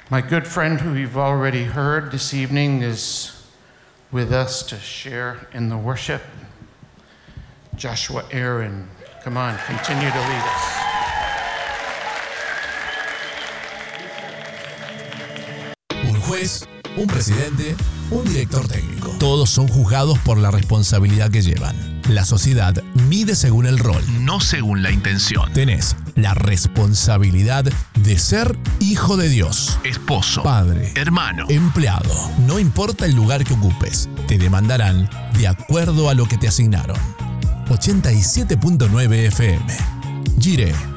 My good friend, who you've already heard this evening, is with us to share in the worship. Joshua Aaron, come on, continue to lead us. Un juez, un presidente, un director técnico. Todos son juzgados por la responsabilidad que llevan. La sociedad mide según el rol, no según la intención. Tenés la responsabilidad de ser hijo de Dios, esposo, padre, hermano, empleado. No importa el lugar que ocupes, te demandarán de acuerdo a lo que te asignaron. 87.9 FM. Gire